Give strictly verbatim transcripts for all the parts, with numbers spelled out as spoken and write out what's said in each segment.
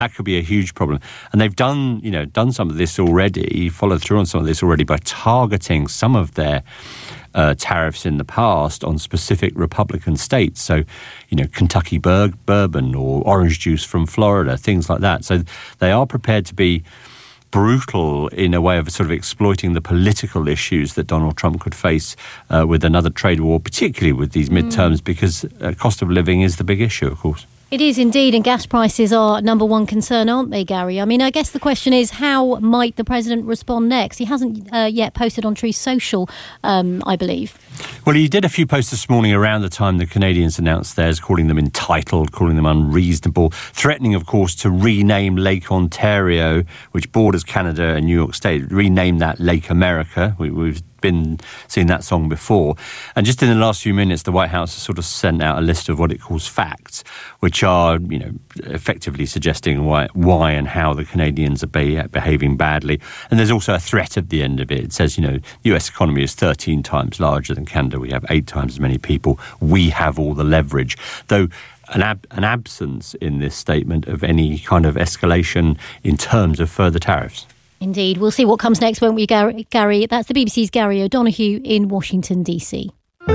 That could be a huge problem. And they've done, you know, done some of this already, followed through on some of this already by targeting some of their uh, tariffs in the past on specific Republican states. So, you know, Kentucky bur- bourbon or orange juice from Florida, things like that. So they are prepared to be brutal in a way of sort of exploiting the political issues that Donald Trump could face uh, with another trade war, particularly with these midterms, mm. because uh, cost of living is the big issue, of course. It is indeed, and gas prices are number one concern, aren't they, Gary? I mean, I guess the question is, how might the president respond next? He hasn't uh, yet posted on Truth Social, um, I believe. Well, he did a few posts this morning around the time the Canadians announced theirs, calling them entitled, calling them unreasonable, threatening, of course, to rename Lake Ontario, which borders Canada and New York State, rename that Lake America. We, we've been seeing that song before. And just in the last few minutes, the White House has sort of sent out a list of what it calls facts, which are, you know, effectively suggesting why, why and how the Canadians are be, behaving badly. And there's also a threat at the end of it. It says, you know, the U S economy is thirteen times larger than Canada. We have eight times as many people. We have all the leverage. Though an, ab- an absence in this statement of any kind of escalation in terms of further tariffs. Indeed. We'll see what comes next, won't we, Gary? Gary? That's the B B C's Gary O'Donoghue in Washington, D C.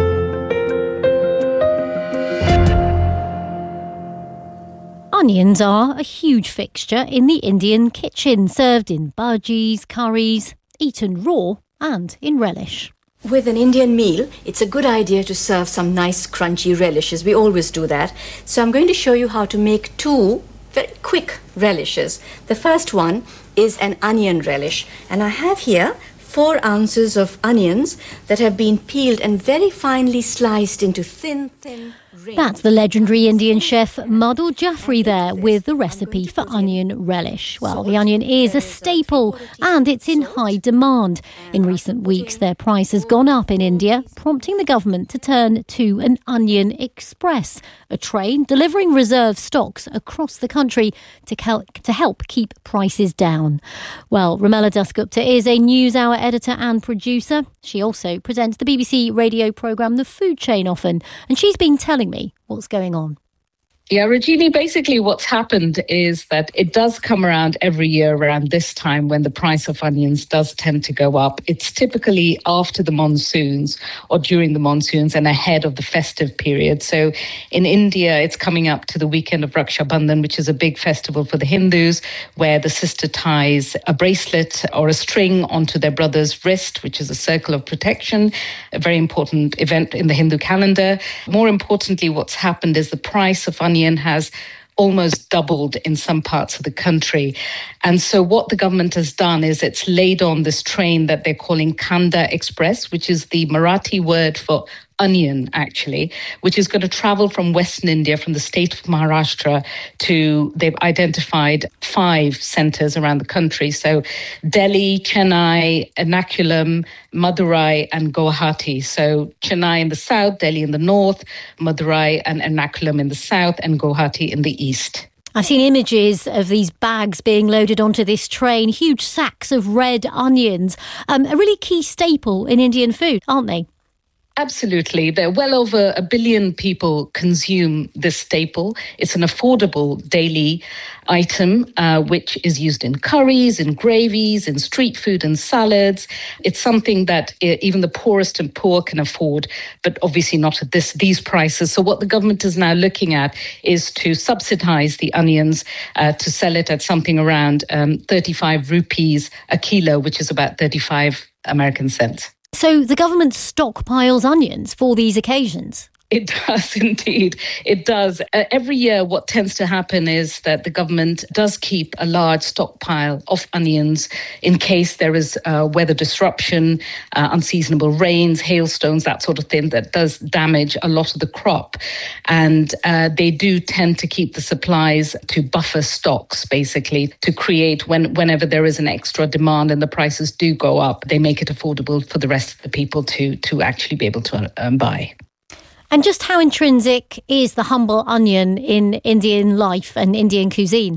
Onions are a huge fixture in the Indian kitchen, served in bhajis, curries, eaten raw and in relish. With an Indian meal, it's a good idea to serve some nice crunchy relishes. We always do that. So I'm going to show you how to make two very quick relishes. The first one is an onion relish, and I have here four ounces of onions that have been peeled and very finely sliced into thin, thin rings. That's the legendary Indian chef Madhur Jaffrey there with the recipe for onion relish. Well, the onion is a staple and it's in high demand. In recent weeks, their price has gone up in India, prompting the government to turn to an onion express, a train delivering reserve stocks across the country to help, to help keep prices down. Well, Ramela Dasgupta is a NewsHour editor and producer. She also presents the B B C radio programme The Food Chain often, and she's been telling me what's going on. Yeah, Rajini, basically what's happened is that it does come around every year around this time when the price of onions does tend to go up. It's typically after the monsoons or during the monsoons and ahead of the festive period. So in India, it's coming up to the weekend of Raksha Bandhan, which is a big festival for the Hindus, where the sister ties a bracelet or a string onto their brother's wrist, which is a circle of protection, a very important event in the Hindu calendar. More importantly, what's happened is the price of onions has almost doubled in some parts of the country. And so what the government has done is it's laid on this train that they're calling Kanda Express, which is the Marathi word for onion, actually, which is going to travel from Western India, from the state of Maharashtra to, they've identified five centres around the country. So Delhi, Chennai, Ernakulam, Madurai and Guwahati. So Chennai in the south, Delhi in the north, Madurai and Ernakulam in the south, and Guwahati in the east. I've seen images of these bags being loaded onto this train, huge sacks of red onions, um, a really key staple in Indian food, aren't they? Absolutely. There are well over a billion people consume this staple. It's an affordable daily item, uh, which is used in curries, in gravies, in street food and salads. It's something that even the poorest and poor can afford, but obviously not at this these prices. So what the government is now looking at is to subsidize the onions uh, to sell it at something around um, thirty-five rupees a kilo, which is about thirty-five American cents. So the government stockpiles onions for these occasions? It does indeed. It does. Uh, every year, what tends to happen is that the government does keep a large stockpile of onions in case there is uh, weather disruption, uh, unseasonable rains, hailstones, that sort of thing that does damage a lot of the crop. And uh, they do tend to keep the supplies to buffer stocks, basically, to create when whenever there is an extra demand and the prices do go up, they make it affordable for the rest of the people to, to actually be able to um, buy. And just how intrinsic is the humble onion in Indian life and Indian cuisine?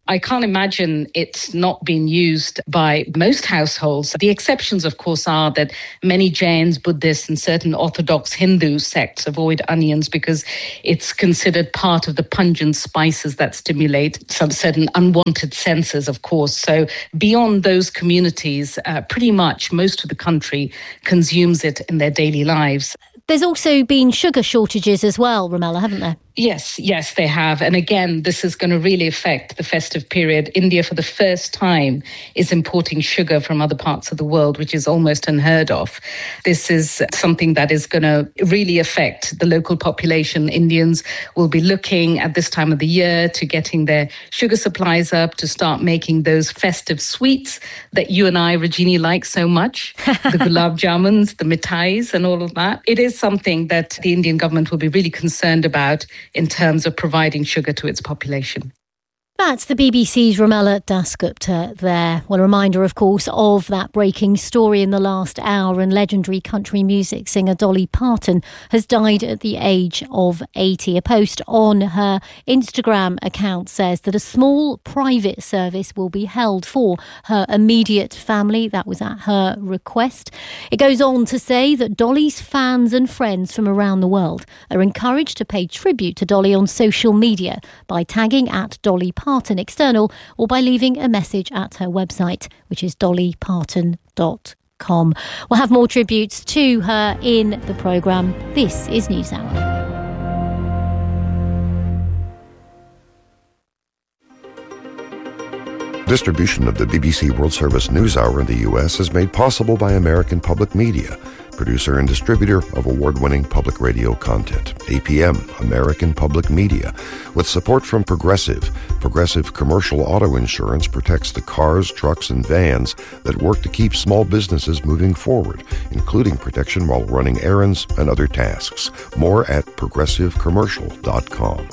I can't imagine it's not being used by most households. The exceptions, of course, are that many Jains, Buddhists, and certain Orthodox Hindu sects avoid onions because it's considered part of the pungent spices that stimulate some certain unwanted senses, of course. So beyond those communities, uh, pretty much most of the country consumes it in their daily lives. There's also been sugar shortages as well, Rommella, haven't there? Yes, yes, they have. And again, this is going to really affect the festive period. India, for the first time, is importing sugar from other parts of the world, which is almost unheard of. This is something that is going to really affect the local population. Indians will be looking at this time of the year to getting their sugar supplies up, to start making those festive sweets that you and I, Rajini, like so much. The gulab jamuns, the mithais and all of that. It is something that the Indian government will be really concerned about in terms of providing sugar to its population. That's the B B C's Rommella Dasgupta there. Well, a reminder, of course, of that breaking story in the last hour, and legendary country music singer Dolly Parton has died at the age of eighty. A post on her Instagram account says that a small private service will be held for her immediate family. That was at her request. It goes on to say that Dolly's fans and friends from around the world are encouraged to pay tribute to Dolly on social media by tagging at Dolly Parton Parton External or by leaving a message at her website, which is dolly parton dot com. We'll have more tributes to her in the programme. This is NewsHour. Distribution of the B B C World Service NewsHour in the U S is made possible by American Public Media, producer and distributor of award-winning public radio content. A P M, American Public Media, with support from Progressive. Progressive Commercial Auto Insurance protects the cars, trucks, and vans that work to keep small businesses moving forward, including protection while running errands and other tasks. More at progressive commercial dot com.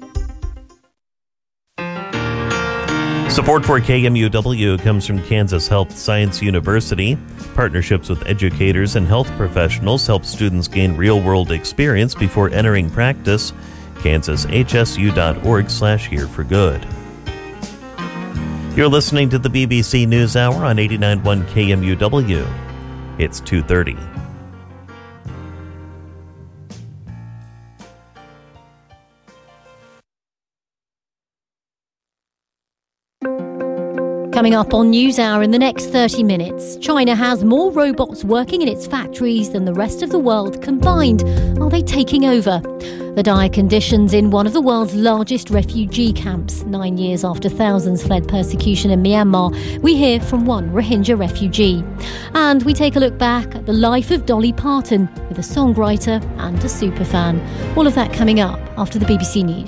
Support for K M U W comes from Kansas Health Science University. Partnerships with educators and health professionals help students gain real-world experience before entering practice. kansas h s u dot org slash here for good. You're listening to the B B C NewsHour on eighty-nine point one K M U W. It's two thirty. Coming up on NewsHour in the next thirty minutes, China has more robots working in its factories than the rest of the world combined. Are they taking over? The dire conditions in one of the world's largest refugee camps. Nine years after thousands fled persecution in Myanmar, we hear from one Rohingya refugee. And we take a look back at the life of Dolly Parton with a songwriter and a superfan. All of that coming up after the B B C News.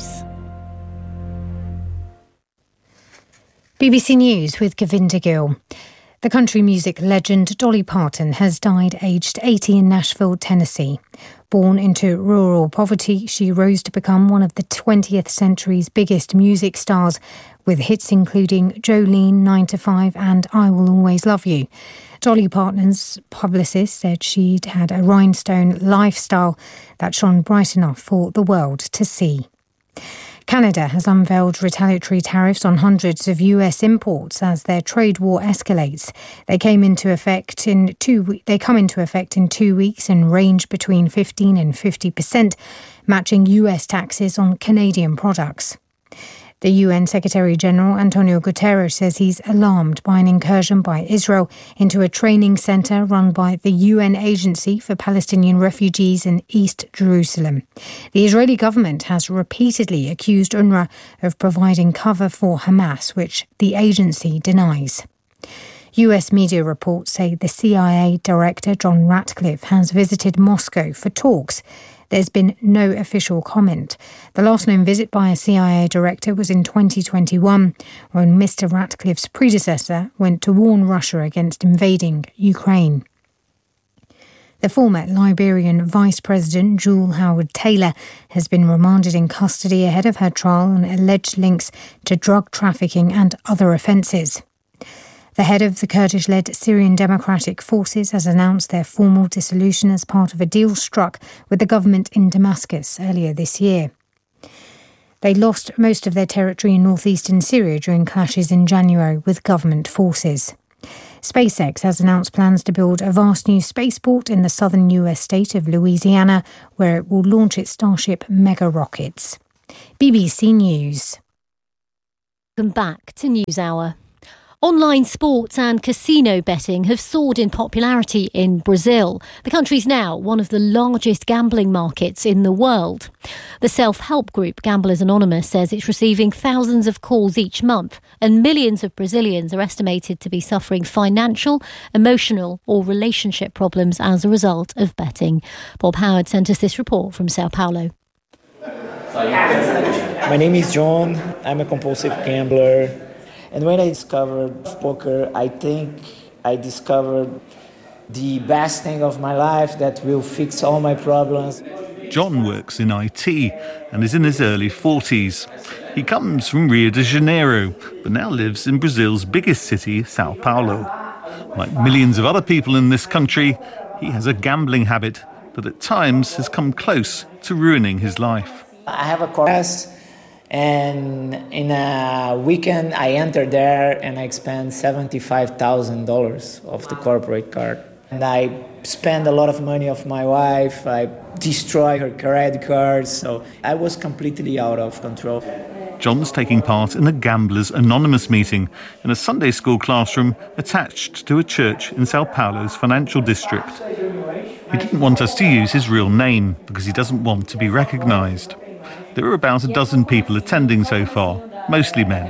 B B C News with Govinda Gill. The country music legend Dolly Parton has died aged eighty in Nashville, Tennessee. Born into rural poverty, she rose to become one of the twentieth century's biggest music stars, with hits including Jolene, nine to five and I Will Always Love You. Dolly Parton's publicist said she'd had a rhinestone lifestyle that shone bright enough for the world to see. Canada has unveiled retaliatory tariffs on hundreds of U S imports as their trade war escalates. They came into effect in two. They come into effect in two weeks and range between fifteen and fifty percent, matching U S taxes on Canadian products. The U N Secretary-General Antonio Guterres says he's alarmed by an incursion by Israel into a training centre run by the U N Agency for Palestinian Refugees in East Jerusalem. The Israeli government has repeatedly accused UNRWA of providing cover for Hamas, which the agency denies. U S media reports say the C I A Director John Ratcliffe has visited Moscow for talks. There's been no official comment. The last known visit by a C I A director was in twenty twenty-one, when Mister Ratcliffe's predecessor went to warn Russia against invading Ukraine. The former Liberian Vice President, Jewel Howard Taylor, has been remanded in custody ahead of her trial on alleged links to drug trafficking and other offences. The head of the Kurdish-led Syrian Democratic Forces has announced their formal dissolution as part of a deal struck with the government in Damascus earlier this year. They lost most of their territory in northeastern Syria during clashes in January with government forces. SpaceX has announced plans to build a vast new spaceport in the southern U S state of Louisiana, where it will launch its Starship mega rockets. B B C News. Welcome back to NewsHour. Online sports and casino betting have soared in popularity in Brazil. The country's now one of the largest gambling markets in the world. The self-help group Gamblers Anonymous says it's receiving thousands of calls each month, and millions of Brazilians are estimated to be suffering financial, emotional or relationship problems as a result of betting. Bob Howard sent us this report from Sao Paulo. My name is John. I'm a compulsive gambler. And when I discovered poker, I think I discovered the best thing of my life that will fix all my problems. John works in I T and is in his early forties. He comes from Rio de Janeiro, but now lives in Brazil's biggest city, Sao Paulo. Like millions of other people in this country, he has a gambling habit that at times has come close to ruining his life. I have a class. And in a weekend, I entered there and I spent seventy-five thousand dollars of the corporate card. And I spent a lot of money of my wife. I destroyed her credit cards. So I was completely out of control. John's taking part in a Gamblers Anonymous meeting in a Sunday school classroom attached to a church in Sao Paulo's financial district. He didn't want us to use his real name because he doesn't want to be recognised. There are about a dozen people attending so far, mostly men.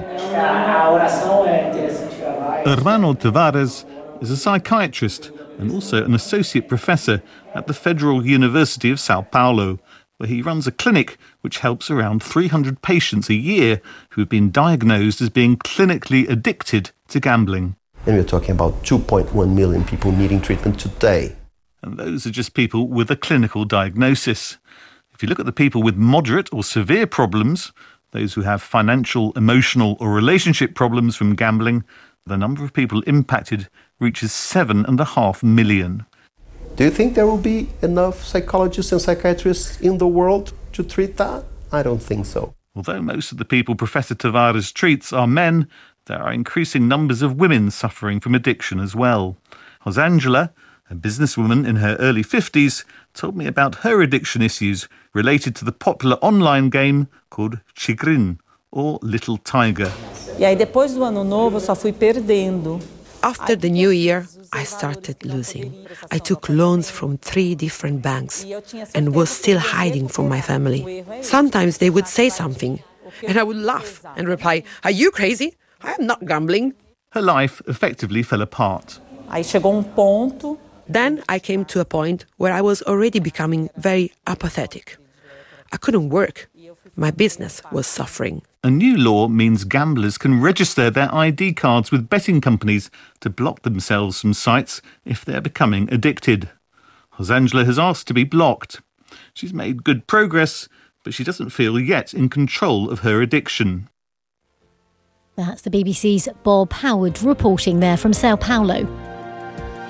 Hermano Tavares is a psychiatrist and also an associate professor at the Federal University of Sao Paulo, where he runs a clinic which helps around three hundred patients a year who have been diagnosed as being clinically addicted to gambling. And we're talking about two point one million people needing treatment today. And those are just people with a clinical diagnosis. If you look at the people with moderate or severe problems, those who have financial, emotional or relationship problems from gambling, the number of people impacted reaches seven and a half million. Do you think there will be enough psychologists and psychiatrists in the world to treat that? I don't think so. Although most of the people Professor Tavares treats are men, there are increasing numbers of women suffering from addiction as well. Rosangela, a businesswoman in her early fifties, told me about her addiction issues related to the popular online game called Tigrinho, or Little Tiger. After the new year, I started losing. I took loans from three different banks and was still hiding from my family. Sometimes they would say something, and I would laugh and reply, "Are you crazy? I am not gambling." Her life effectively fell apart. Then I came to a point where I was already becoming very apathetic. I couldn't work. My business was suffering. A new law means gamblers can register their I D cards with betting companies to block themselves from sites if they're becoming addicted. Rosangela has asked to be blocked. She's made good progress, but she doesn't feel yet in control of her addiction. That's the B B C's Bob Howard reporting there from Sao Paulo.